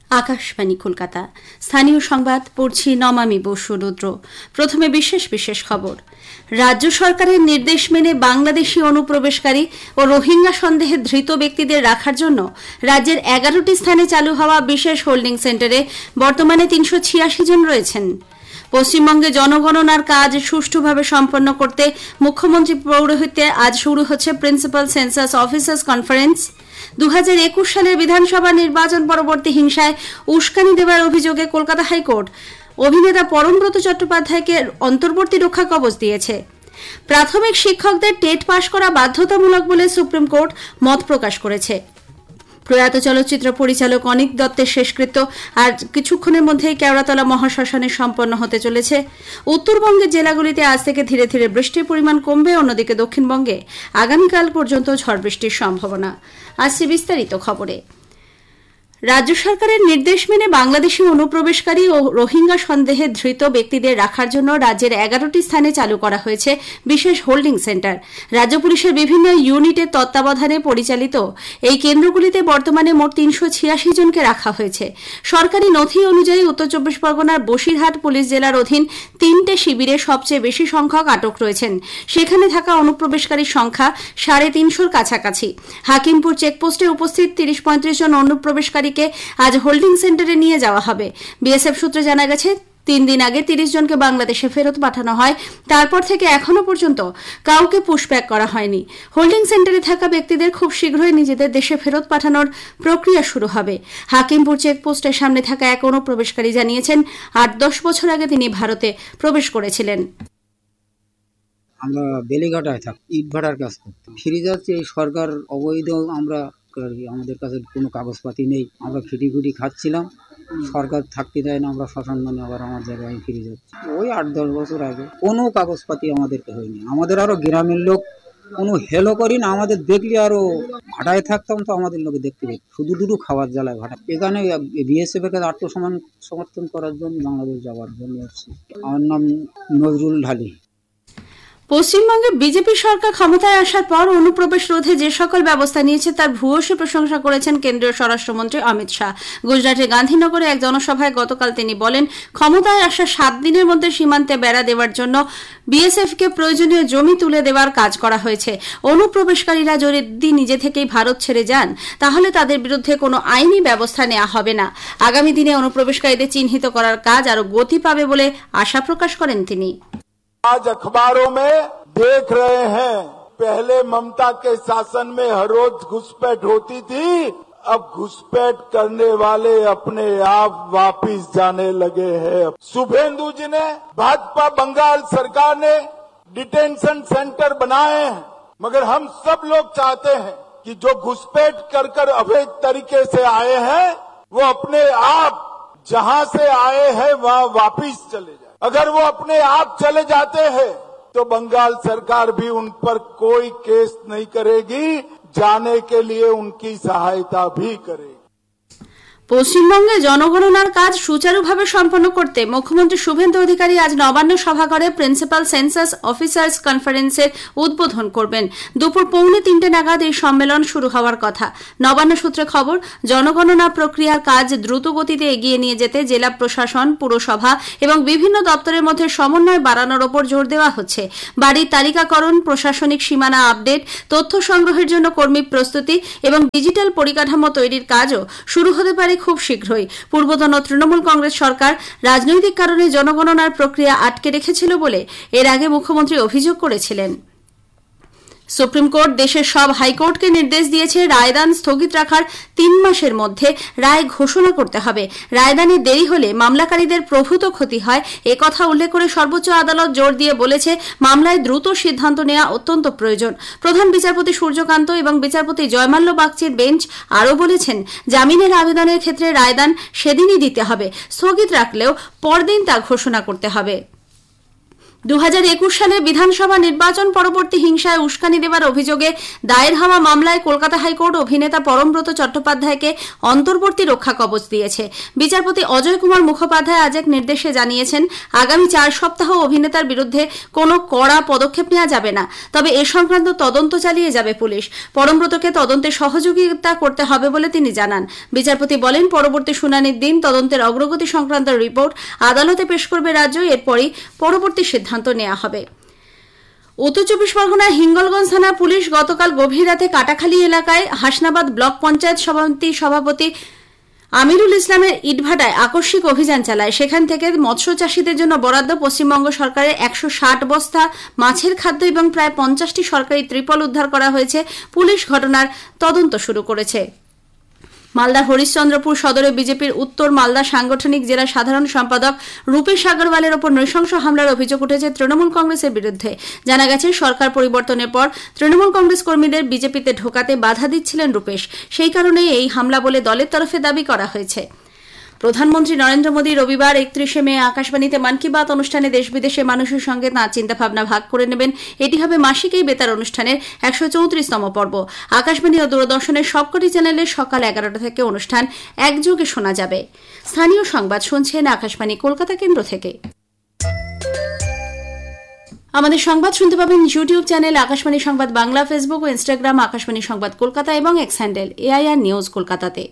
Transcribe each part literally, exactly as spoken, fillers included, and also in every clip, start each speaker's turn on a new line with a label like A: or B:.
A: আকাশবাণী কলকাতা। স্থানীয় সংবাদ পড়ছি নমামি বসু রুদ্র। প্রথমে বিশেষ বিশেষ খবর। রাজ্য সরকারের নির্দেশ মেনে বাংলাদেশি অনুপ্রবেশকারী ও রোহিঙ্গা সন্দেহে ধৃত ব্যক্তিদের রাখার জন্য রাজ্যের এগারোটি স্থানে চালু হওয়া বিশেষ হোল্ডিং সেন্টারে বর্তমানে তিনশো ছিয়াশি জন রয়েছেন। পশ্চিমবঙ্গে জনগণনার কাজ সুষ্ঠুভাবে সম্পন্ন করতে মুখ্যমন্ত্রী পৌরোহিত্যে আজ শুরু হচ্ছে প্রিন্সিপাল সেন্সাস অফিসার্স কনফারেন্স। দু হাজার একুশ সালের বিধানসভা নির্বাচন পরবর্তী হিংসায় উস্কানি দেওয়ার অভিযোগে কলকাতা হাইকোর্ট অভিনেতা পরমব্রত চট্টোপাধ্যায়কে অন্তর্বর্তী রক্ষা কবচ দিয়েছে। প্রাথমিক শিক্ষকদের টেট পাশ করা বাধ্যতামূলক বলে সুপ্রিম কোর্ট মত প্রকাশ করেছে। প্রয়াত চলচ্চিত্র পরিচালক অনিক দত্তের শেষকৃত্য আর কিছুক্ষণের মধ্যেই কেওড়াতলা মহাশ্মশানে সম্পন্ন হতে চলেছে। উত্তরবঙ্গের জেলাগুলিতে আজ থেকে ধীরে ধীরে বৃষ্টির পরিমাণ কমবে, অন্যদিকে দক্ষিণবঙ্গে আগামীকাল পর্যন্ত ঝড় বৃষ্টির সম্ভাবনা। আসছে বিস্তারিত খবরে। রাজ্য সরকারের নির্দেশ মেনে বাংলাদেশি অনুপ্রবেশকারী ও রোহিঙ্গা সন্দেহে ধৃত ব্যক্তিদের রাখার জন্য রাজ্যের এগারোটি স্থানে চালু করা হয়েছে বিশেষ হোল্ডিং সেন্টার। রাজ্য পুলিশের বিভিন্ন ইউনিটের তত্ত্বাবধানে পরিচালিত এই কেন্দ্রগুলিতে বর্তমানে মোট তিনশো ছিয়াশি জনকে রাখা হয়েছে। সরকারি নথি অনুযায়ী উত্তর চব্বিশ পরগনার বসিরহাট পুলিশ জেলার অধীন তিনটে শিবিরে সবচেয়ে বেশি সংখ্যক আটক রয়েছেন। সেখানে থাকা অনুপ্রবেশকারীর সংখ্যা সাড়ে তিনশোর কাছাকাছি। হাকিমপুর চেকপোস্টে উপস্থিত তিরিশ পঁয়ত্রিশ জন অনুপ্রবেশকারী আজ হোল্ডিং সেন্টারে নিয়ে যাওয়া হবে। বিএসএফ সূত্রে জানা গেছে, তিন দিন আগে তিরিশ জনকে বাংলাদেশে ফেরত পাঠানো হয়। তারপর থেকে এখনো পর্যন্ত কাউকে পুশব্যাক করা হয়নি। হোল্ডিং সেন্টারে থাকা ব্যক্তিদের খুব শীঘ্রই নিজেদের দেশে ফেরত পাঠানোর প্রক্রিয়া শুরু হবে। হাকিমপুর চেকপোস্টের সামনে থাকা এক অনুপ্রবেশকারী জানিয়েছেন, আট দশ বছর আগে তিনি ভারতে প্রবেশ করেছিলেন।
B: আমরা বেলিঘাটায় থাকি, ইট ভাটার কাজ করতে ফিরে যাচ্ছি। এই সরকার অবৈধ, আমরা আমাদের কাছে কোনো কাগজপাতি নেই, আমরা খিটি খুটি খাচ্ছিলাম, সরকার থাকতে দেয় না, আমরা শ্মশান মানে আবার আমার জায়গায় ফিরে যাচ্ছি। ওই আট দশ বছর আগে কোনো কাগজপাতি আমাদেরকে হয়নি। আমাদের আরো গ্রামের লোক কোনো হেলো করি না, আমাদের দেখলে আরো ভাটায় থাকতাম তো আমাদের লোকে দেখতে পেত, শুধু দুটো খাবার জ্বালায় ভাটা। এখানে বিএসএফ এর কাছে আত্মসম্মান সমর্থন করার জন্য বাংলাদেশ যাওয়ার জন্য এসেছি। আমার নাম নজরুল ঢালি।
A: পশ্চিমবঙ্গে বিজেপি সরকার ক্ষমতায় আসার পর অনুপ্রবেশ রোধে যে সকল ব্যবস্থা নিয়েছে তার ভূয়সী প্রশংসা করেছেন কেন্দ্রীয় স্বরাষ্ট্রমন্ত্রী অমিত শাহ। গুজরাটের গান্ধীনগরে এক জনসভায় গতকাল তিনি বলেন, ক্ষমতায় আসার সাত দিনের মধ্যে সীমান্তে বেড়া দেওয়ার জন্য বিএসএফ কে প্রয়োজনীয় জমি তুলে দেওয়ার কাজ করা হয়েছে। অনুপ্রবেশকারীরা যদি নিজে থেকেই ভারত ছেড়ে যান তাহলে তাদের বিরুদ্ধে কোনো আইনি ব্যবস্থা নেওয়া হবে না। আগামী দিনে অনুপ্রবেশকারীদের চিহ্নিত করার কাজ আরো গতি পাবে বলে আশা প্রকাশ করেন তিনি।
C: आज अखबारों में देख रहे हैं, पहले ममता के शासन में हर रोज घुसपैठ होती थी, अब घुसपैठ करने वाले अपने आप वापिस जाने लगे हैं। शुभेंदु जी ने, भाजपा बंगाल सरकार ने डिटेंशन सेंटर बनाए हैं, मगर हम सब लोग चाहते हैं कि जो घुसपैठ कर कर अवैध तरीके से आए हैं वो अपने आप जहां से आए हैं वहां वापिस चले जाए। अगर वो अपने आप चले जाते हैं तो बंगाल सरकार भी उन पर कोई केस नहीं करेगी, जाने के लिए उनकी सहायता भी करेगी।
A: পশ্চিমবঙ্গে জনগণনার কাজ সুচারুভাবে সম্পন্ন করতে মুখ্যমন্ত্রী শুভেন্দু অধিকারী আজ নবান্ন সভাঘরে প্রিন্সিপাল সেন্সাস অফিসার্স কনফারেন্সের উদ্বোধন করবেন। দুপুর পৌনে তিনটে নাগাদ এই সম্মেলন শুরু হওয়ার কথা। নবান্ন সূত্রে খবর, জনগণনা প্রক্রিয়ার কাজ দ্রুত গতিতে এগিয়ে নিয়ে যেতে জেলা প্রশাসন, পুরসভা এবং বিভিন্ন দপ্তরের মধ্যে সমন্বয় বাড়ানোর ওপর জোর দেওয়া হচ্ছে। বাড়ির তালিকাকরণ, প্রশাসনিক সীমানা আপডেট, তথ্য সংগ্রহের জন্য কর্মী প্রস্তুতি এবং ডিজিটাল পরিকাঠামো তৈরির কাজও শুরু হতে পারে খুব শীঘ্রই। পূর্বতন তৃণমূল কংগ্রেস সরকার রাজনৈতিক কারণে জনগণনার প্রক্রিয়া আটকে রেখেছিল বলে এর আগে মুখ্যমন্ত্রী অভিযোগ করেছিলেন। সুপ্রিম কোর্ট দেশের সব হাইকোর্টকে নির্দেশ দিয়েছে রায়দান স্থগিত রাখার তিন মাসের মধ্যে রায় ঘোষণা করতে হবে। রায়দানে দেরি হলে মামলাকারীদের প্রভূত ক্ষতি হয়, একথা উল্লেখ করে সর্বোচ্চ আদালত জোর দিয়ে বলেছে মামলায় দ্রুত সিদ্ধান্ত নেওয়া অত্যন্ত প্রয়োজন। প্রধান বিচারপতি সূর্যকান্ত এবং বিচারপতি জয়মাল্য বাগচির বেঞ্চ আরও বলেছেন, জামিনের আবেদনের ক্ষেত্রে রায়দান সেদিনই দিতে হবে, স্থগিত রাখলেও পরদিন তা ঘোষণা করতে হবে। দু হাজার একুশ সালে বিধানসভা নির্বাচন পরবর্তী হিংসায় উস্কানি দেওয়ার অভিযোগে দায়ের হওয়া মামলায় কলকাতা হাইকোর্ট অভিনেতা পরমব্রত চট্টোপাধ্যায়কে অন্তর্বর্তী রক্ষা কবচ দিয়েছে। বিচারপতি অজয় কুমার মুখোপাধ্যায় আজ এক নির্দেশে জানিয়েছেন, আগামী চার সপ্তাহ অভিনেতার বিরুদ্ধে কোনো কড়া পদক্ষেপ নেওয়া যাবে না, তবে এ সংক্রান্ত তদন্ত চালিয়ে যাবে পুলিশ। পরমব্রতকে তদন্তে সহযোগিতা করতে হবে বলে তিনি জানান। বিচারপতি বলেন, পরবর্তী শুনানির দিন তদন্তের অগ্রগতি সংক্রান্ত রিপোর্ট আদালতে পেশ করবে রাজ্য, এরপরই পরবর্তী সিদ্ধান্ত নেওয়া হবে। উত্তর চব্বিশ পরগনার হিঙ্গলগঞ্জ থানা পুলিশ গতকাল গভীর রাতে কাটাখালী এলাকায় হাসনাবাদ ব্লক পঞ্চায়েত সমিতির সভাপতি আমিরুল ইসলামের ইটভাটায় আকস্মিক অভিযান চালায়। সেখান থেকে মৎস্য চাষীদের জন্য বরাদ্দ পশ্চিমবঙ্গ সরকারের একশো ষাট বস্তা মাছের খাদ্য এবং প্রায় পঞ্চাশটি সরকারি ত্রিপল উদ্ধার করা হয়েছে। পুলিশ ঘটনার তদন্ত শুরু করেছে। মালদার হরিশ্চন্দ্রপুর সদরে বিজেপির উত্তর মালদা সাংগঠনিক জেলা সাধারণ সম্পাদক রূপেশ আগরওয়ালের ওপর নৃশংস হামলার অভিযোগ উঠেছে তৃণমূল কংগ্রেসের বিরুদ্ধে। জানা গেছে, সরকার পরিবর্তনের পর তৃণমূল কংগ্রেস কর্মীদের বিজেপিতে ঢোকাতে বাধা দিচ্ছিলেন রূপেশ, সেই কারণেই এই হামলা বলে দলের তরফে দাবি করা হয়েছে। প্রধানমন্ত্রী নরেন্দ্র মোদী রবিবার একত্রিশে মে আকাশবাণীতে মন কি বাত অনুষ্ঠানে দেশ বিদেশের মানুষের সঙ্গে তাঁর চিন্তাভাবনা ভাগ করে নেবেন। এটি হবে মাসিক এই বেতার অনুষ্ঠানের একশো চৌত্রিশতম পর্ব। আকাশবাণী ও দূরদর্শনের সবকটি চ্যানেলে সকাল এগারোটা থেকে অনুষ্ঠান একযোগে শোনা যাবে। স্থানীয় সংবাদ শুনছেন আকাশবাণী কলকাতা কেন্দ্র থেকে। আমাদের সংবাদ শুনতে পাবেন ইউটিউব চ্যানেল আকাশবাণী সংবাদ বাংলা, ফেসবুক ও ইনস্টাগ্রাম আকাশবাণী সংবাদ কলকাতা এবং এক্স হ্যান্ডেল এআইআর নিউজ কলকাতাতে।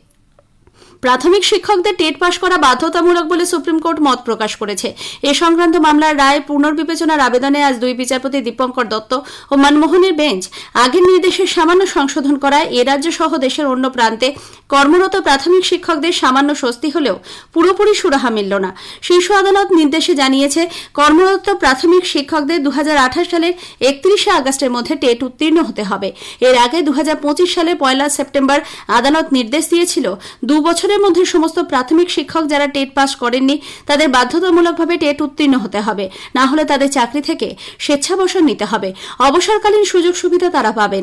A: প্রাথমিক শিক্ষকদের টেট পাস করা বাধ্যতামূলক বলে সুপ্রিম কোর্ট মত প্রকাশ করেছে। এ সংক্রান্ত মামলার রায় পুনর্বিবেচনার আবেদনে আজ দুই বিচারপতি দীপঙ্কর দত্ত ও মনমোহনের বেঞ্চ আগের নির্দেশের সামান্য সংশোধন করায় এ রাজ্য সহ দেশের অন্য প্রান্তে কর্মরত প্রাথমিক শিক্ষকদের সামান্য স্বস্তি হলেও পুরোপুরি সুরাহা মিলল না। শীর্ষ আদালত নির্দেশে জানিয়েছে, কর্মরত প্রাথমিক শিক্ষকদের দু হাজার আঠাশ সালের একত্রিশে আগস্টের মধ্যে টেট উত্তীর্ণ হতে হবে। এর আগে দু হাজার পঁচিশ সালে পয়লা সেপ্টেম্বর আদালত নির্দেশ দিয়েছিল, দু বছর এর মধ্যে সমস্ত প্রাথমিক শিক্ষক যারা টেট পাস করেননি তাদের বাধ্যতামূলকভাবে টেট উত্তীর্ণ হতে হবে, না হলে তাদের চাকরি থেকে স্বেচ্ছাবসর নিতে হবে। অবসরকালীন সুযোগ সুবিধা তারা পাবেন।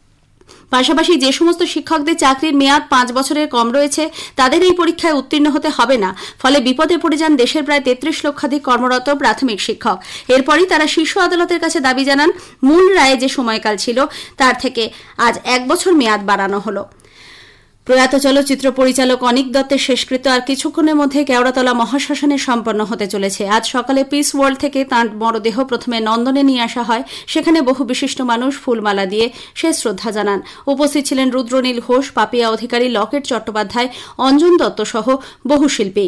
A: পাশাপাশি যে সমস্ত শিক্ষকদের চাকরির মেয়াদ পাঁচ বছরের কম রয়েছে তাদের এই পরীক্ষায় উত্তীর্ণ হতে হবে না। ফলে বিপদে পড়ে যান দেশের প্রায় তেত্রিশ লক্ষাধিক কর্মরত প্রাথমিক শিক্ষক। এরপরই তারা শীর্ষ আদালতের কাছে দাবি জানান, মূল রায়ে যে সময়কাল ছিল তার থেকে আজ এক বছর মেয়াদ বাড়ানো হলো। প্রয়াত চলচ্চিত্র পরিচালক অনিক দত্তের শেষকৃত্য আর কিছুক্ষণের মধ্যে কেওড়াতলা মহাশ্মশানে সম্পন্ন হতে চলেছে। আজ সকালে পিস ওয়ার্ল্ড থেকে তাঁর মরদেহ প্রথমে নন্দনে নিয়ে আসা হয়। সেখানে বহু বিশিষ্ট মানুষ ফুলমালা দিয়ে শেষ শ্রদ্ধা জানান। উপস্থিত ছিলেন রুদ্রনীল ঘোষ, পাপিয়া অধিকারী, লকেট চট্টোপাধ্যায়, অঞ্জন দত্ত সহ বহু শিল্পী।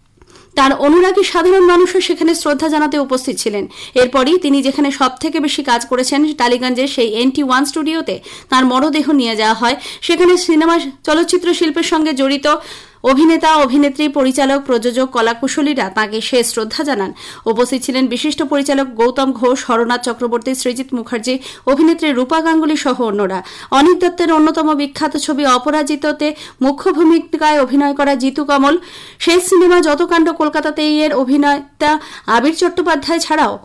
A: তার অনুরাগী সাধারণ মানুষও সেখানে শ্রদ্ধা জানাতে উপস্থিত ছিলেন। এরপরই তিনি যেখানে সব থেকে বেশি কাজ করেছেন টালিগঞ্জের সেই এনটি ওয়ান স্টুডিওতে তাঁর মরদেহ নিয়ে যাওয়া হয়। সেখানে সিনেমা চলচ্চিত্র শিল্পের সঙ্গে জড়িত অভিনেতা, অভিনেত্রী, পরিচালক, প্রযোজক, কলাকুশলীরা তাঁকে শেষ শ্রদ্ধা জানান। উপস্থিত ছিলেন বিশিষ্ট পরিচালক গৌতম ঘোষ, হরনাথ চক্রবর্তী, সৃজিত মুখার্জি, অভিনেত্রী রূপা গাঙ্গুলি সহ অন্যরা। অনিক দত্তের অন্যতম বিখ্যাত ছবি অপরাজিততে মুখ্য ভূমিকায় অভিনয় করা জিতু কমল, শেষ সিনেমা যত কাণ্ড কলকাতাতেই এর অভিনেতা আবির চট্টোপাধ্যায় ছাড়াও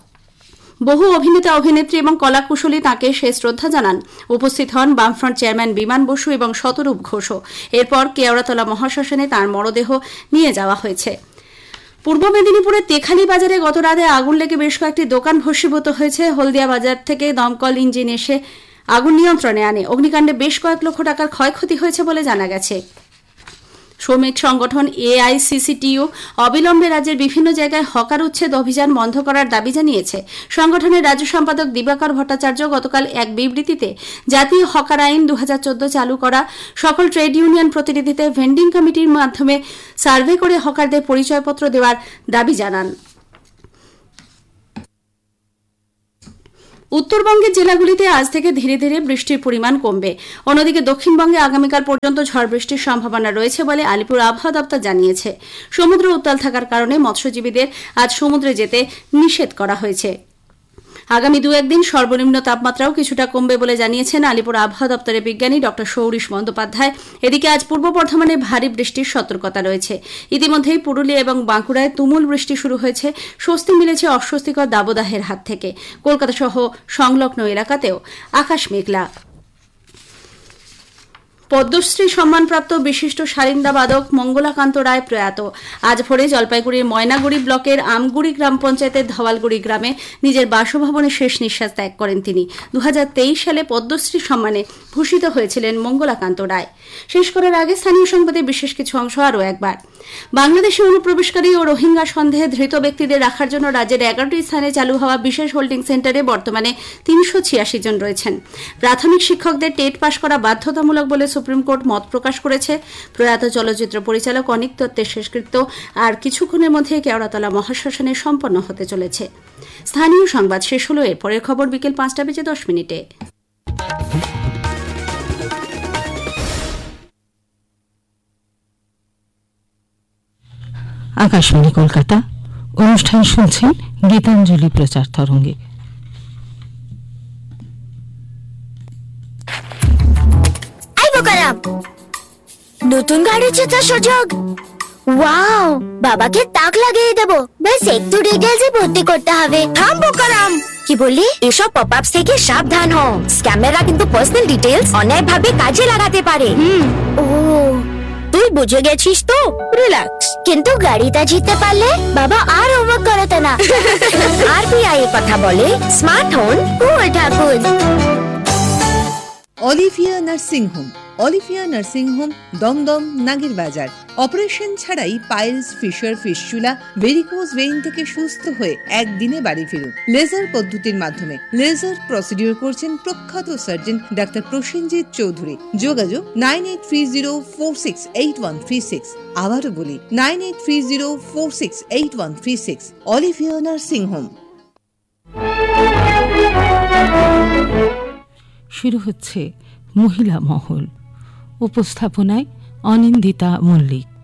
A: বহু অভিনেতা, অভিনেত্রী এবং কলাকুশলী তাঁকে শেষ শ্রদ্ধা জানান। উপস্থিত হন বামফ্রন্ট চেয়ারম্যান বিমান বসু এবং শতরূপ ঘোষও। এরপর কেওড়াতলা মহাশ্মশানে তাঁর মরদেহ নিয়ে যাওয়া হয়েছে। পূর্ব মেদিনীপুরের তেখালি বাজারে গত রাতে আগুন লেগে বেশ কয়েকটি দোকান ভস্মীভূত হয়েছে। হলদিয়া বাজার থেকে দমকল ইঞ্জিন এসে আগুন নিয়ন্ত্রণে আনে। অগ্নিকাণ্ডে বেশ কয়েক লক্ষ টাকার ক্ষয়ক্ষতি হয়েছে বলে জানা গেছে। শ্রমিক সংগঠন এআইসিসিটিইউ অবিলম্বে রাজ্যের বিভিন্ন জায়গায় হকার উচ্ছেদ অভিযান বন্ধ করার দাবি জানিয়েছে। সংগঠনের রাজ্য সম্পাদক দিবাকর ভট্টাচার্য গতকাল এক বিবৃতিতে জাতীয় হকার আইন দু হাজার চোদ্দ চালু করা, সকল ট্রেড ইউনিয়ন প্রতিনিধিদের ভেন্ডিং কমিটির মাধ্যমে সার্ভে করে হকারদের পরিচয়পত্র দেওয়ার দাবি জানান। উত্তরবঙ্গের জেলাগুলিতে আজ থেকে ধীরে ধীরে বৃষ্টির পরিমাণ কমবে। অন্যদিকে দক্ষিণবঙ্গে আগামীকাল পর্যন্ত ঝড় বৃষ্টির সম্ভাবনা রয়েছে বলে আলিপুর আবহাওয়া দপ্তর জানিয়েছে। সমুদ্র উত্তাল থাকার কারণে মৎস্যজীবীদের আজ সমুদ্রে যেতে নিষেধ করা হয়েছে। আগামী দু একদিন সর্বনিম্ন তাপমাত্রাও কিছুটা কমবে বলে জানিয়েছেন আলিপুর আবহাওয়া দপ্তরের বিজ্ঞানী ডক্টর সৌরিশ বন্দ্যোপাধ্যায়। এদিকে আজ পূর্ব বর্ধমানে ভারী বৃষ্টির সতর্কতা রয়েছে। ইতিমধ্যেই পুরুলিয়া এবং বাঁকুড়ায় তুমুল বৃষ্টি শুরু হয়েছে। স্বস্তি মিলেছে অস্বস্তিকর দাবদাহের হাত থেকে। কলকাতা সহ সংলগ্ন এলাকাতেও আকাশ মেঘলা। পদ্মশ্রী সম্মানপ্রাপ্ত বিশিষ্ট সারিন্দা বাদক মঙ্গলাকান্ত রায় প্রয়াত। আজ ভোরে জলপাইগুড়ির ময়নাগুড়ি ব্লকের আমগুড়ি গ্রাম পঞ্চায়েতের ধওয়ালগুড়ি গ্রামে নিজের বাসভবনে শেষ নিঃশ্বাস ত্যাগ করেন তিনি। দু হাজার তেইশ সালে পদ্মশ্রী সম্মানে ভূষিত হয়েছিলেন মঙ্গলাকান্ত রায়। শেষ করার আগে স্থানীয় সংবাদের বিশেষ কিছু অংশ আরও একবার। বাংলাদেশে অনুপ্রবেশকারী ও রোহিঙ্গা সন্দেহে ধৃত ব্যক্তিদের রাখার জন্য রাজ্যের এগারোটি স্থানে চালু হওয়া বিশেষ হোল্ডিং সেন্টারে বর্তমানে তিনশো ছিয়াশি জন রয়েছেন। প্রাথমিক শিক্ষকদের টেট পাশ করা বাধ্যতামূলক বলে সুপ্রিম কোর্ট মত প্রকাশ করেছে। প্রয়াত চলচ্চিত্র পরিচালক অনিক দত্তের শেষকৃত্য আর কিছুক্ষণের মধ্যে কেওড়াতলা মহাশ্মশানে সম্পন্ন হতে চলেছে। স্থানীয় সংবাদ শেষ হলো। এরপরের খবর বিকেল পাঁচটা বেজে দশ মিনিটে।
D: আকাশবাণী কলকাতা, অনুষ্ঠান শুনছেন গীতাঞ্জলি প্রচার তরঙ্গে।
E: নতুন গাড়ি জেতার সুযোগ। ওয়াও, বাবাকে তাক লাগিয়ে দেবো। ব্যাস একটু ডিটেলসে ভর্তি করতে হবে। থাম বোকারাম, কি বললি? এসব পপআপস থেকে সাবধান হও। স্ক্যামাররা কিন্তু পার্সোনাল ডিটেলস অন্যায়ভাবে কাজে লাগাতে পারে। হুম, ও তুই বুঝে গেছিস তো, রিল্যাক্স। কিন্তু গাড়িটা জিততে পারলে বাবা আর হোমওয়ার্ক করাতে না। আরবিআই এর কথা বলে স্মার্ট হন, কুল ঠাকুর।
F: Olivia nursing home. Olivia nursing home, Dumdum, নাগের বাজার। অপারেশন ছাড়াই piles, fisher, fistula, varicose vein থেকে সুস্থ হয়ে একদিনে বাড়ি ফিরুন লেজার পদ্ধতির মাধ্যমে। লেজার প্রসিডিউর করছেন প্রখ্যাত সার্জন ডাক্তার প্রসেনজিৎ চৌধুরী। যোগাযোগ nine eight three zero four six eight one three six. আবারও বলি nine eight three zero four six eight one three six. Olivia nursing home.
D: শুরু হচ্ছে মহিলা মহল। উপস্থাপনায় অনিন্দিতা মল্লিক।